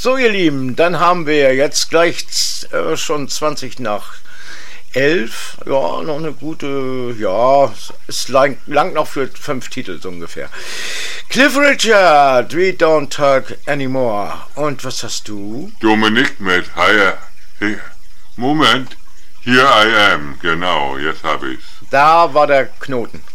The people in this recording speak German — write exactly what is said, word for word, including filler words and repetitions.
So, ihr Lieben, dann haben wir jetzt gleich äh, schon zwanzig nach elf. Ja, noch eine gute, ja, es lang, lang noch für fünf Titel so ungefähr. Cliff Richard, We Don't Talk Anymore. Und was hast du? Dominik mit Hi. Hey, Moment, Here I Am. Genau, jetzt habe ich's. Da war der Knoten.